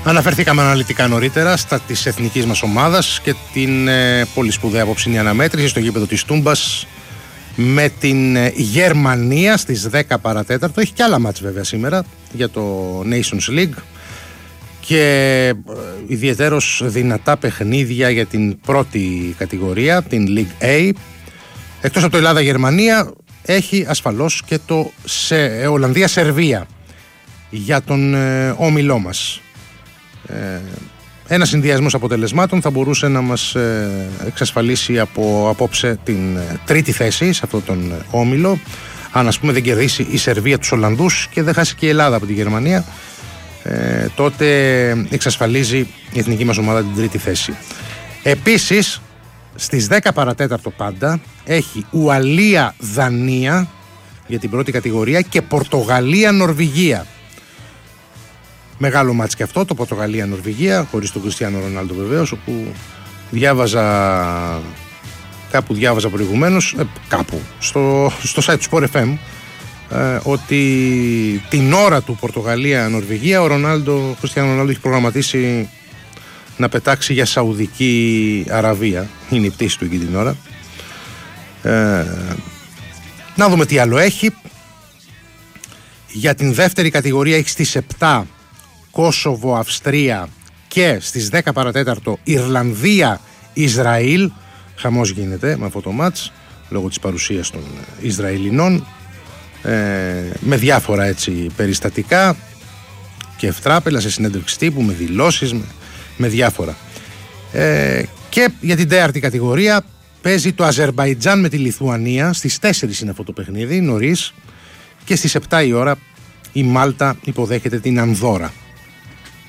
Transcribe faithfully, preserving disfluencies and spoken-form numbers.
Αναφερθήκαμε αναλυτικά νωρίτερα στα της εθνικής μας ομάδας και την ε, πολύ σπουδαία απόψινή αναμέτρηση στο γήπεδο της Τούμπας με την ε, Γερμανία στις δέκα παρατέταρτο. Έχει και άλλα μάτς βέβαια σήμερα για το Nations League και ε, ιδιαιτέρως δυνατά παιχνίδια για την πρώτη κατηγορία, την League A. Εκτός από το Ελλάδα-Γερμανία έχει ασφαλώς και το σε, ε, Ολλανδία-Σερβία για τον ε, όμιλό μας. Ε, ένα συνδυασμός αποτελεσμάτων θα μπορούσε να μας ε, εξασφαλίσει από απόψε την ε, τρίτη θέση σε αυτόν τον ε, όμιλο. Αν ας πούμε δεν κερδίσει η Σερβία τους Ολλανδούς και δεν χάσει και η Ελλάδα από τη Γερμανία, ε, τότε εξασφαλίζει η εθνική μας ομάδα την τρίτη θέση. Επίσης στις δέκα παρατέταρτο πάντα έχει Ουαλία-Δανία για την πρώτη κατηγορία και Πορτογαλία-Νορβηγία. Μεγάλο μάτς και αυτό, το Πορτογαλία-Νορβηγία, χωρίς τον Κριστιάνο Ρονάλντο βεβαίως, όπου διάβαζα, κάπου διάβαζα προηγουμένως, ε, κάπου, στο, στο site του Sport εφ εμ, ε, ότι την ώρα του Πορτογαλία-Νορβηγία ο Ρονάλντο, ο Κριστιάνο Ρονάλντο έχει προγραμματίσει να πετάξει για Σαουδική Αραβία, είναι η πτήση του εκεί την ώρα. Ε, να δούμε τι άλλο έχει. Για την δεύτερη κατηγορία έχει στις επτά Κόσοβο, Αυστρία και στις δέκα παρατέταρτο Ιρλανδία, Ισραήλ. Χαμός γίνεται με αυτό το μάτς λόγω της παρουσίας των Ισραηλινών, ε, με διάφορα έτσι περιστατικά και ευτράπελα σε συνέντευξη τύπου, με δηλώσεις, με, με διάφορα. Ε, και για την τέταρτη κατηγορία παίζει το Αζερμπαϊτζάν με τη Λιθουανία. Στις τέσσερις είναι αυτό το παιχνίδι, νωρίς, και στις επτά η ώρα η Μάλτα υποδέχεται την Ανδόρα.